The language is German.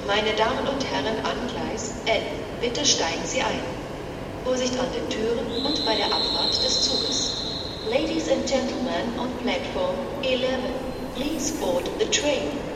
Meine Damen und Herren an Gleis 11, bitte steigen Sie ein. Vorsicht an den Türen und bei der Abfahrt des Zuges. Ladies and gentlemen on platform 11, please board the train.